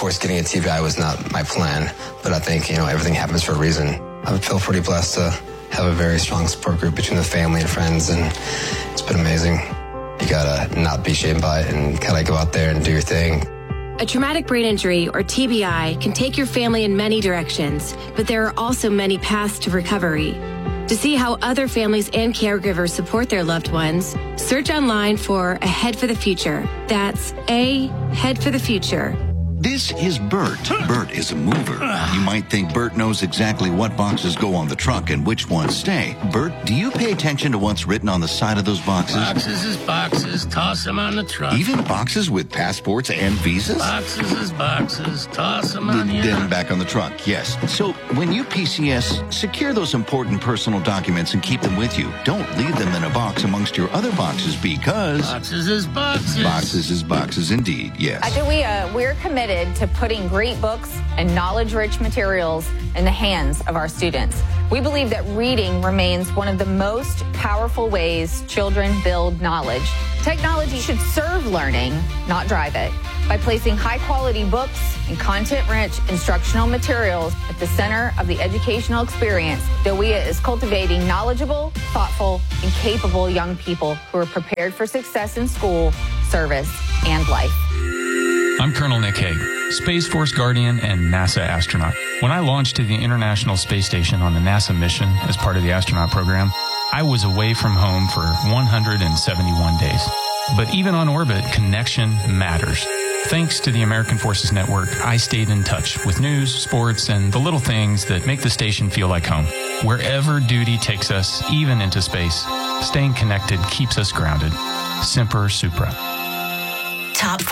course, getting a TBI was not my plan, but I think, everything happens for a reason. I feel pretty blessed to have a very strong support group between the family and friends, and it's been amazing. You gotta not be shamed by it and kind of go out there and do your thing. A traumatic brain injury, or TBI, can take your family in many directions, but there are also many paths to recovery. To see how other families and caregivers support their loved ones, search online for A Head for the Future. That's A Head for the Future. This is Bert. Bert is a mover. You might think Bert knows exactly what boxes go on the truck and which ones stay. Bert, do you pay attention to what's written on the side of those boxes? Boxes is boxes. Toss them on the truck. Even boxes with passports and visas? Boxes is boxes. Toss them on the Then back on the truck, yes. So when you PCS, secure those important personal documents and keep them with you. Don't leave them in a box amongst your other boxes because... Boxes is boxes. Boxes is boxes indeed, yes. At DeWia, we're committed to putting great books and knowledge-rich materials in the hands of our students. We believe that reading remains one of the most powerful ways children build knowledge. Technology should serve learning, not drive it. By placing high-quality books and content-rich instructional materials at the center of the educational experience, DeWia is cultivating knowledgeable, thoughtful, and capable young people who are prepared for success in school, service, and life. I'm Colonel Nick Hague, Space Force Guardian and NASA astronaut. When I launched to the International Space Station on the NASA mission as part of the astronaut program, I was away from home for 171 days. But even on orbit, connection matters. Thanks to the American Forces Network, I stayed in touch with news, sports, and the little things that make the station feel like home. Wherever duty takes us, even into space, staying connected keeps us grounded. Semper Supra. Top 4.